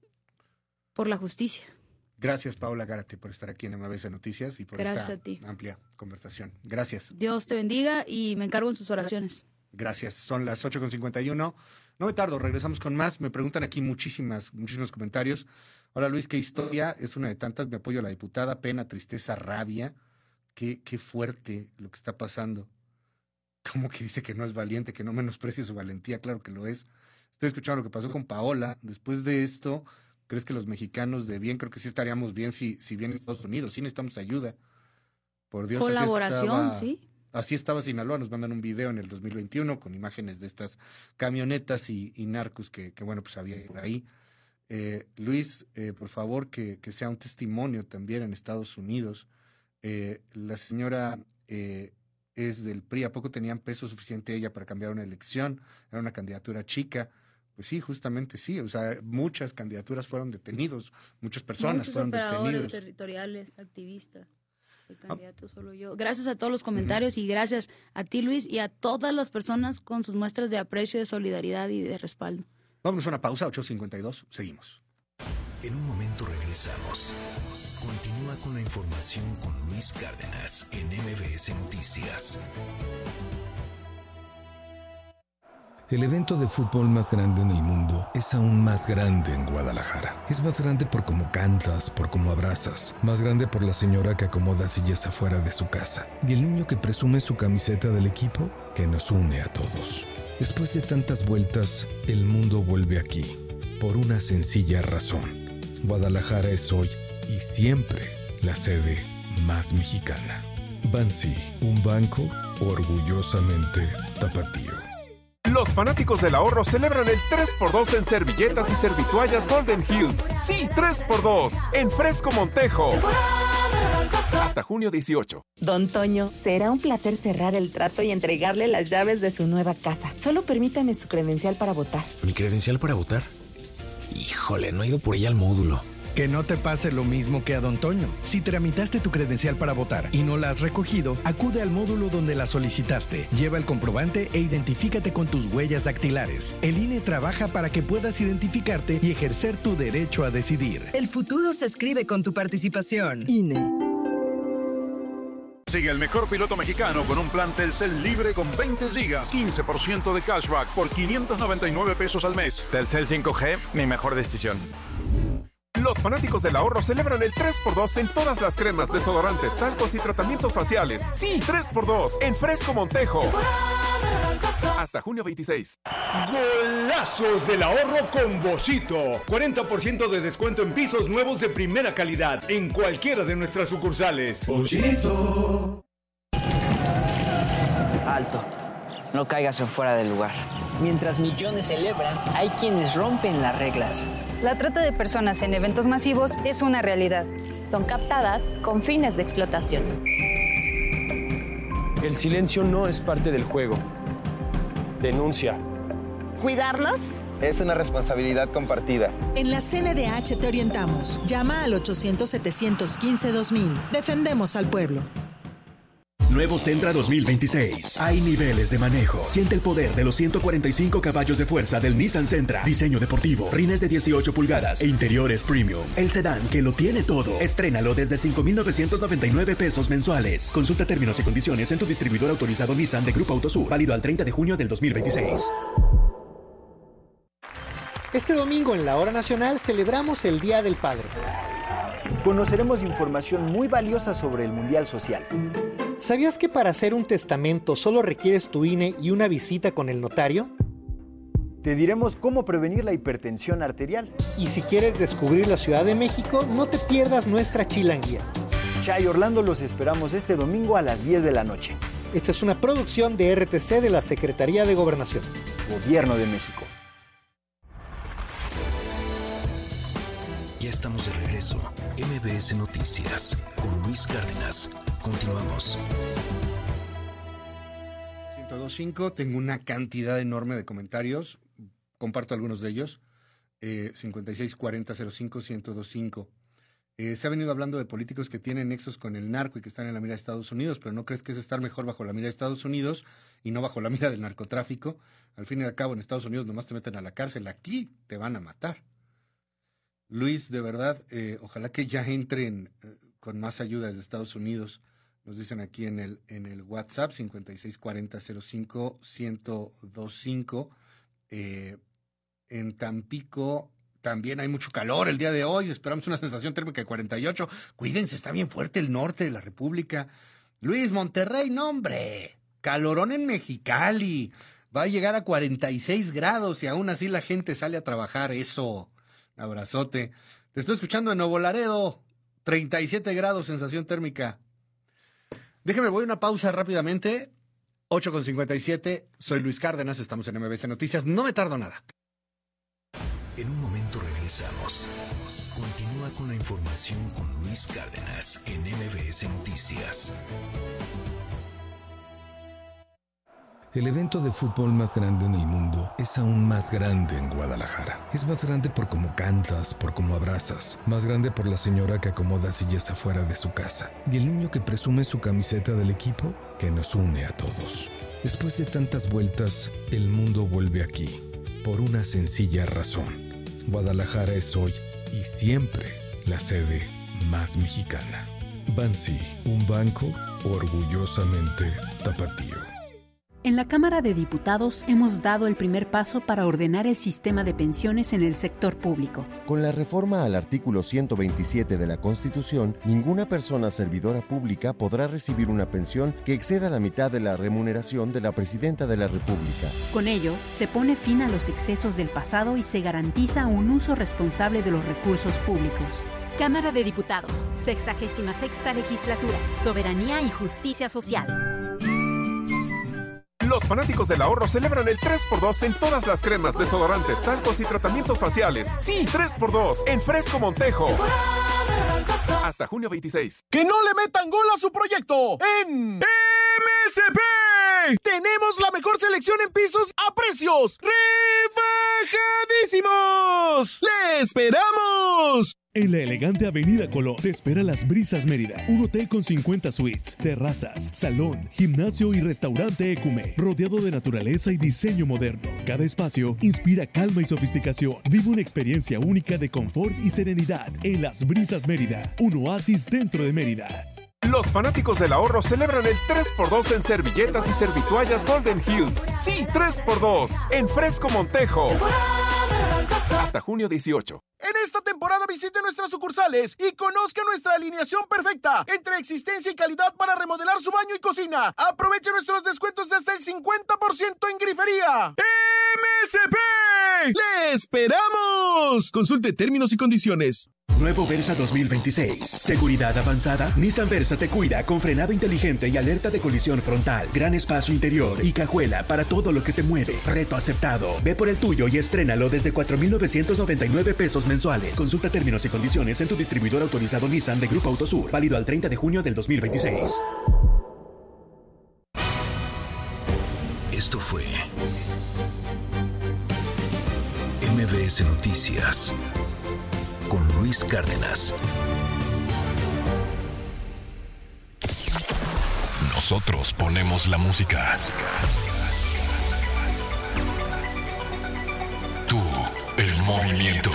por la justicia. Gracias, Paola Gárate, por estar aquí en M B S Noticias y por Gracias esta a ti. amplia conversación. Gracias. Dios te bendiga y me encargo en sus oraciones. Gracias. Son las ocho con cincuenta y uno. No me tardo, regresamos con más. Me preguntan aquí muchísimas, muchísimos comentarios. Hola, Luis, ¿qué historia? Es una de tantas. Me apoyo a la diputada. Pena, tristeza, rabia. Qué, qué fuerte lo que está pasando. Como que dice que no es valiente, que no menosprecie su valentía, claro que lo es. Estoy escuchando lo que pasó con Paola. Después de esto, ¿crees que los mexicanos de bien, creo que sí estaríamos bien si, si vienen a Estados Unidos? Sí necesitamos ayuda. Por Dios. Colaboración, así estaba, sí. Así estaba Sinaloa. Nos mandan un video en el dos mil veintiuno con imágenes de estas camionetas y, y narcos que, que, bueno, pues había por ahí. Eh, Luis, eh, por favor, que, que sea un testimonio también en Estados Unidos. Eh, la señora... Eh, es del P R I, ¿a poco tenían peso suficiente ella para cambiar una elección? Era una candidatura chica. Pues sí, justamente sí, o sea, muchas candidaturas fueron detenidos, muchas personas Muchos fueron operadores detenidos. territoriales, activistas, el candidato ah. solo yo. Gracias a todos los comentarios uh-huh. y gracias a ti, Luis, y a todas las personas con sus muestras de aprecio, de solidaridad y de respaldo. Vámonos a una pausa, ocho cincuenta y dos, seguimos. En un momento regresamos. Continúa con la información con Luis Cárdenas en M B S Noticias. El evento de fútbol más grande en el mundo es aún más grande en Guadalajara. Es más grande por cómo cantas, por cómo abrazas. Más grande por la señora que acomoda sillas afuera de su casa. Y el niño que presume su camiseta del equipo que nos une a todos. Después de tantas vueltas, el mundo vuelve aquí. Por una sencilla razón. Guadalajara es hoy y siempre la sede más mexicana. Bansi, un banco orgullosamente tapatío. Los fanáticos del ahorro celebran el tres por dos en servilletas y servitoallas Golden Hills. Sí, tres por dos en Fresco Montejo. Hasta junio dieciocho. Don Toño, será un placer cerrar el trato y entregarle las llaves de su nueva casa. Solo permítame su credencial para votar. ¿Mi credencial para votar? Híjole, no he ido por ella al módulo. Que no te pase lo mismo que a Don Toño. Si tramitaste tu credencial para votar y no la has recogido, acude al módulo donde la solicitaste. Lleva el comprobante e identifícate con tus huellas dactilares. El I N E trabaja para que puedas identificarte y ejercer tu derecho a decidir. El futuro se escribe con tu participación. I N E. Sigue el mejor piloto mexicano con un plan Telcel libre con veinte gigas, quince por ciento de cashback por quinientos noventa y nueve pesos al mes. Telcel cinco G, mi mejor decisión. Los fanáticos del ahorro celebran el tres por dos en todas las cremas, desodorantes, talcos y tratamientos faciales. Sí, tres por dos en Fresco Montejo. Hasta junio veintiséis. Golazos del ahorro con Boschito. cuarenta por ciento de descuento en pisos nuevos de primera calidad en cualquiera de nuestras sucursales. Boschito. Alto. No caigas en fuera del lugar. Mientras millones celebran, hay quienes rompen las reglas. La trata de personas en eventos masivos es una realidad. Son captadas con fines de explotación. El silencio no es parte del juego. Denuncia. Cuidarnos Es una responsabilidad compartida. En la C N D H te orientamos. Llama al ochocientos, setecientos quince, dos mil. Defendemos al pueblo. Nuevo Sentra dos mil veintiséis. Hay niveles de manejo. Siente el poder de los ciento cuarenta y cinco caballos de fuerza del Nissan Sentra. Diseño deportivo, rines de dieciocho pulgadas e interiores premium. El sedán que lo tiene todo. Estrénalo desde cinco mil novecientos noventa y nueve pesos mensuales. Consulta términos y condiciones en tu distribuidor autorizado Nissan de Grupo Autosur. Válido al treinta de junio del dos mil veintiséis. Este domingo en la Hora Nacional celebramos el Día del Padre. Conoceremos información muy valiosa sobre el Mundial Social. ¿Sabías que para hacer un testamento solo requieres tu I N E y una visita con el notario? Te diremos cómo prevenir la hipertensión arterial. Y si quieres descubrir la Ciudad de México, no te pierdas nuestra chilanguía. Chay Orlando los esperamos este domingo a las diez de la noche. Esta es una producción de R T C de la Secretaría de Gobernación. Gobierno de México. Ya estamos de regreso. M B S Noticias con Luis Cárdenas. Continuamos. ciento dos punto cinco, tengo una cantidad enorme de comentarios. Comparto algunos de ellos. Eh, cincuenta y seis cuarenta cero cinco ciento dos punto cinco. Eh, se ha venido hablando de políticos que tienen nexos con el narco y que están en la mira de Estados Unidos, pero ¿no crees que es estar mejor bajo la mira de Estados Unidos y no bajo la mira del narcotráfico? Al fin y al cabo, en Estados Unidos nomás te meten a la cárcel. Aquí te van a matar. Luis, de verdad, eh, ojalá que ya entren eh, con más ayuda desde Estados Unidos. Nos dicen aquí en el en el WhatsApp cincuenta y seis cuarenta cero cinco ciento dos punto cinco. Eh, en Tampico también hay mucho calor el día de hoy. Esperamos una sensación térmica de cuarenta y ocho. Cuídense, está bien fuerte el norte de la República. Luis, Monterrey, no hombre. Calorón en Mexicali. Va a llegar a cuarenta y seis grados y aún así la gente sale a trabajar. Eso. Abrazote. Te estoy escuchando en Nuevo Laredo. treinta y siete grados, sensación térmica. Déjeme, voy a una pausa rápidamente. ocho con cincuenta y siete. Soy Luis Cárdenas, estamos en M B S Noticias. No me tardo nada. En un momento regresamos. Continúa con la información con Luis Cárdenas en M B S Noticias. El evento de fútbol más grande en el mundo es aún más grande en Guadalajara. Es más grande por cómo cantas, por cómo abrazas. Más grande por la señora que acomoda sillas afuera de su casa. Y el niño que presume su camiseta del equipo que nos une a todos. Después de tantas vueltas, el mundo vuelve aquí. Por una sencilla razón. Guadalajara es hoy y siempre la sede más mexicana. Bansi, un banco orgullosamente tapatío. En la Cámara de Diputados hemos dado el primer paso para ordenar el sistema de pensiones en el sector público. Con la reforma al artículo ciento veintisiete de la Constitución, ninguna persona servidora pública podrá recibir una pensión que exceda la mitad de la remuneración de la Presidenta de la República. Con ello, se pone fin a los excesos del pasado y se garantiza un uso responsable de los recursos públicos. Cámara de Diputados, sexagésima sexta legislatura, Soberanía y Justicia Social. Los fanáticos del ahorro celebran el tres por dos en todas las cremas, desodorantes, talcos y tratamientos faciales. Sí, tres por dos en Fresco Montejo. Hasta junio veintiséis. ¡Que no le metan gol a su proyecto! ¡En M S P! ¡Tenemos la mejor selección en pisos a precios rebajadísimos! ¡Le esperamos! En la elegante Avenida Colón te espera Las Brisas Mérida, un hotel con cincuenta suites, terrazas, salón, gimnasio y restaurante Ecume, rodeado de naturaleza y diseño moderno. Cada espacio inspira calma y sofisticación. Vive una experiencia única de confort y serenidad en Las Brisas Mérida, un oasis dentro de Mérida. Los fanáticos del ahorro celebran el tres por dos en servilletas y servitoallas Golden Hills. Sí, tres por dos en Fresco Montejo. Hasta junio dieciocho. En esta temporada visite nuestras sucursales y conozca nuestra alineación perfecta entre existencia y calidad para remodelar su baño y cocina. Aproveche nuestros descuentos de hasta el cincuenta por ciento en grifería. M S P. ¡Le esperamos! Consulte términos y condiciones. Nuevo Versa dos mil veintiséis. Seguridad avanzada. Nissan Versa te cuida con frenado inteligente y alerta de colisión frontal. Gran espacio interior y cajuela para todo lo que te mueve. Reto aceptado. Ve por el tuyo y estrénalo desde cuatro mil novecientos noventa y nueve pesos mensuales. Consulta términos y condiciones en tu distribuidor autorizado Nissan de Grupo Autosur. Válido al treinta de junio del dos mil veintiséis. Esto fue M B S Noticias con Luis Cárdenas. Nosotros ponemos la música. Tú, el movimiento.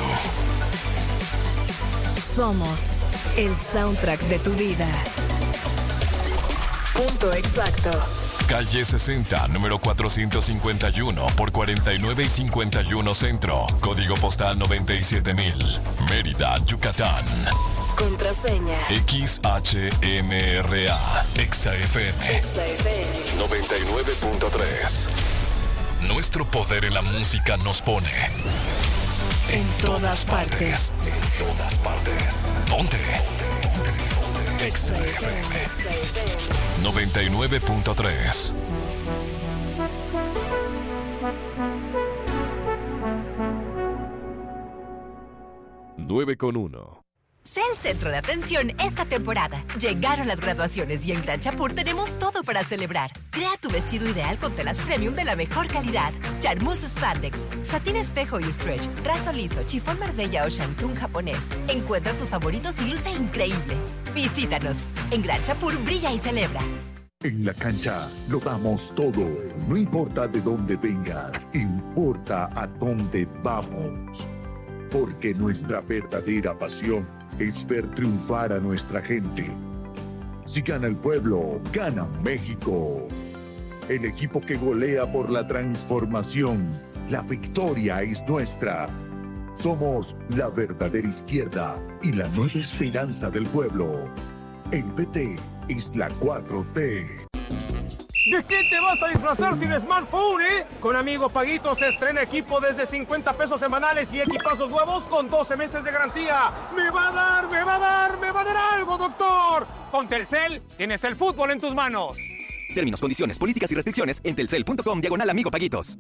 Somos el soundtrack de tu vida. Punto exacto. Calle sesenta, número cuatrocientos cincuenta y uno por cuarenta y nueve y cincuenta y uno Centro. Código postal noventa y siete mil. Mérida, Yucatán. Contraseña X H M R A. Exa F M. Exa F M noventa y nueve punto tres. Nuestro poder en la música nos pone en, en todas, todas partes. partes. En todas partes. Ponte. Exa F M noventa y nueve punto tres. nueve con uno. Sé el centro de atención esta temporada. Llegaron las graduaciones y en Gran Chapur tenemos todo para celebrar. Crea tu vestido ideal con telas premium de la mejor calidad. Charmeuse Spandex, satín espejo y stretch, raso liso, chifón Marbella o shantung japonés. Encuentra tus favoritos y luce increíble. Visítanos. En Gran Chapur brilla y celebra. En la cancha lo damos todo. No importa de dónde vengas, importa a dónde vamos. Porque nuestra verdadera pasión es ver triunfar a nuestra gente. Si gana el pueblo, gana México. El equipo que golea por la transformación. La victoria es nuestra. Somos la verdadera izquierda y la nueva esperanza del pueblo. El P T es la cuatro T. ¿De qué te vas a disfrazar sin smartphone, eh? Con Amigo Paguito se estrena equipo desde cincuenta pesos semanales y equipazos nuevos con doce meses de garantía. ¡Me va a dar, me va a dar, me va a dar algo, doctor! Con Telcel tienes el fútbol en tus manos. Términos, condiciones, políticas y restricciones en telcel punto com diagonal Amigo Paguitos.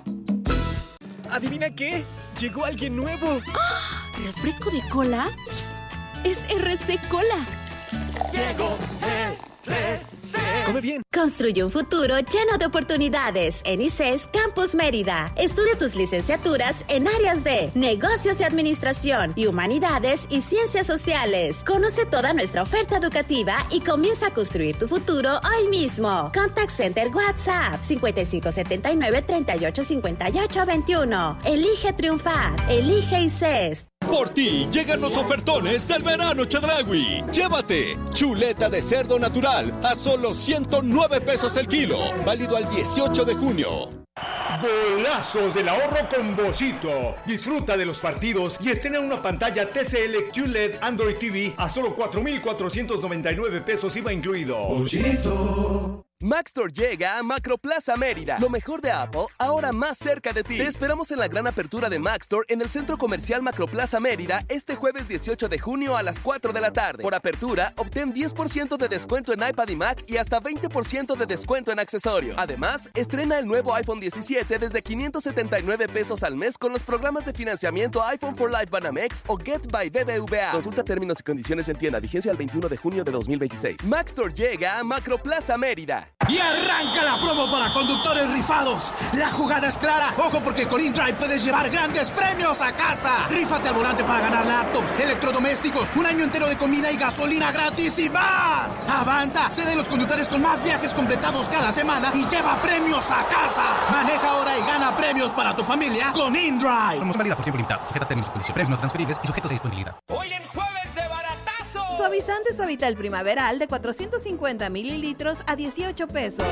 ¿Adivina qué? Llegó alguien nuevo. ¡Ah! ¿Refresco de cola? Es R C Cola. Llegó R C. Come bien. Construye un futuro lleno de oportunidades en I C E S Campus Mérida. Estudia tus licenciaturas en áreas de negocios y administración y humanidades y ciencias sociales. Conoce toda nuestra oferta educativa y comienza a construir tu futuro hoy mismo. Contact Center WhatsApp cincuenta y cinco setenta y nueve treinta y ocho cincuenta y ocho veintiuno. Elige triunfar. Elige I C E S. Por ti llegan los ofertones del verano Chedraui. Llévate chuleta de cerdo natural a solo ciento nueve pesos el kilo. Válido al dieciocho de junio. Golazos del ahorro con Bollito. Disfruta de los partidos y estrena una pantalla T C L Q L E D Android T V a solo cuatro mil cuatrocientos noventa y nueve pesos I V A incluido. Bollito. Maxstore llega a Macroplaza Mérida. Lo mejor de Apple, ahora más cerca de ti. Te esperamos en la gran apertura de Maxstore en el Centro Comercial Macroplaza Mérida este jueves dieciocho de junio a las cuatro de la tarde. Por apertura, obtén diez por ciento de descuento en iPad y Mac y hasta veinte por ciento de descuento en accesorios. Además, estrena el nuevo iPhone diecisiete desde quinientos setenta y nueve pesos al mes con los programas de financiamiento iPhone for Life Banamex o Get by B B V A. Consulta términos y condiciones en tienda. Vigencia el veintiuno de junio de dos mil veintiséis. Maxstore llega a Macroplaza Mérida. Y arranca la promo para conductores rifados. La jugada es clara. Ojo, porque con InDrive puedes llevar grandes premios a casa. Rífate al volante para ganar laptops, electrodomésticos, un año entero de comida y gasolina gratis y más. Avanza, sé de los conductores con más viajes completados cada semana y lleva premios a casa. Maneja ahora y gana premios para tu familia con InDrive. Promoción válida por tiempo limitado. Sujeta a términos y condiciones. Premios no transferibles y sujetos a disponibilidad. Hoy en jueves de baratazo. Suavizante Suavitel Primaveral de cuatrocientos cincuenta mililitros a dieciocho pesos.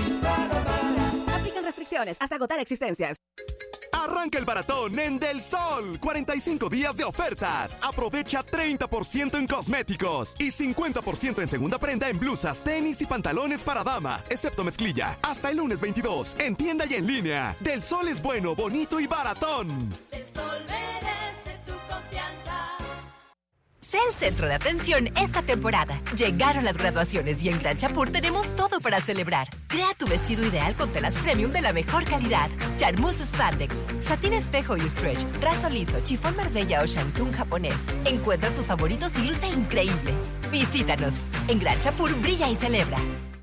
Aplican restricciones hasta agotar existencias. Arranca el baratón en Del Sol. cuarenta y cinco días de ofertas. Aprovecha treinta por ciento en cosméticos y cincuenta por ciento en segunda prenda en blusas, tenis y pantalones para dama, excepto mezclilla. Hasta el lunes veintidós, en tienda y en línea. Del Sol es bueno, bonito y baratón. Del Sol merece tu confianza. Sé el centro de atención esta temporada. Llegaron las graduaciones y en Gran Chapur tenemos todo para celebrar. Crea tu vestido ideal con telas premium de la mejor calidad. Charmeuse Spandex, satín espejo y stretch, raso liso, chifón Marbella o shantung japonés. Encuentra tus favoritos y luce increíble. Visítanos. En Gran Chapur brilla y celebra.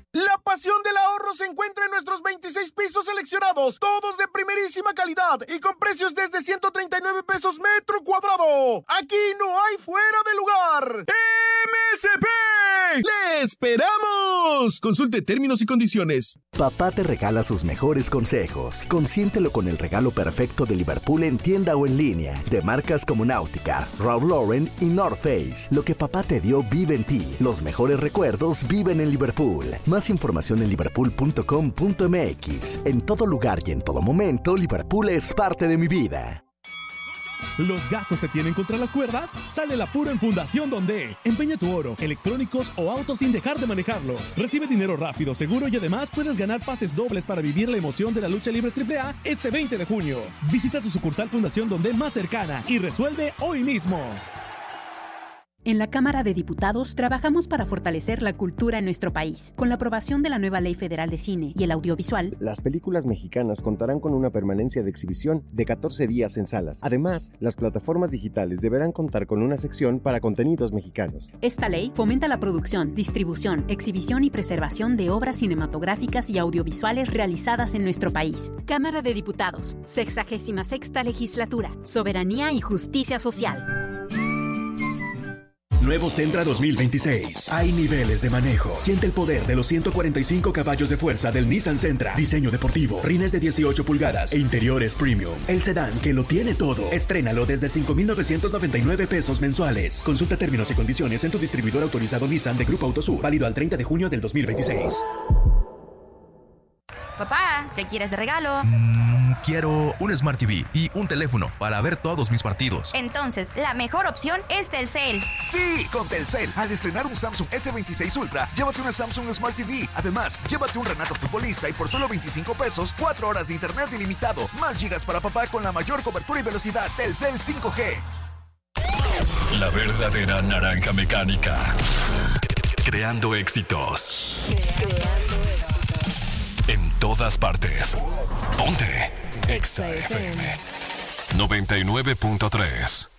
La pasión del ahorro se encuentra en nuestros veintiséis pisos seleccionados, todos de primerísima calidad y con precios desde ciento treinta y nueve pesos metro cuadrado. Aquí no hay fuera de lugar. ¡M S P! ¡Le esperamos! Consulte términos y condiciones. Papá te regala sus mejores consejos. Consiéntelo con el regalo perfecto de Liverpool en tienda o en línea, de marcas como Nautica, Ralph Lauren y North Face. Lo que papá te dio vive en ti. Los mejores recuerdos viven en Liverpool. Más información en liverpool punto com punto m x. En todo lugar y en todo momento, Liverpool es parte de mi vida. ¿Los gastos te tienen contra las cuerdas? Sale el apuro en Fundación Donde. Empeña tu oro, electrónicos o autos sin dejar de manejarlo. Recibe dinero rápido, seguro y además puedes ganar pases dobles para vivir la emoción de la lucha libre triple A este veinte de junio. Visita tu sucursal Fundación Donde más cercana y resuelve hoy mismo. En la Cámara de Diputados trabajamos para fortalecer la cultura en nuestro país. Con la aprobación de la nueva Ley Federal de Cine y el Audiovisual, las películas mexicanas contarán con una permanencia de exhibición de catorce días en salas. Además, las plataformas digitales deberán contar con una sección para contenidos mexicanos. Esta ley fomenta la producción, distribución, exhibición y preservación de obras cinematográficas y audiovisuales realizadas en nuestro país. Cámara de Diputados, sexagésima sexta Legislatura, Soberanía y Justicia Social. Nuevo Sentra dos mil veintiséis. Hay niveles de manejo. Siente el poder de los ciento cuarenta y cinco caballos de fuerza del Nissan Sentra. Diseño deportivo, rines de dieciocho pulgadas e interiores premium. El sedán que lo tiene todo. Estrénalo desde cinco mil novecientos noventa y nueve pesos mensuales. Consulta términos y condiciones en tu distribuidor autorizado Nissan de Grupo Autosur. Válido al treinta de junio del dos mil veintiséis. Papá, ¿qué quieres de regalo? Mm, quiero un Smart T V y un teléfono para ver todos mis partidos. Entonces, la mejor opción es Telcel. Sí, con Telcel. Al estrenar un Samsung S veintiséis Ultra, llévate una Samsung Smart T V. Además, llévate un Renato Futbolista y por solo veinticinco pesos, cuatro horas de internet ilimitado. Más gigas para papá con la mayor cobertura y velocidad. Telcel cinco G. La verdadera naranja mecánica. Creando éxitos. Creando éxitos. En todas partes. Ponte Exa F M noventa y nueve punto tres.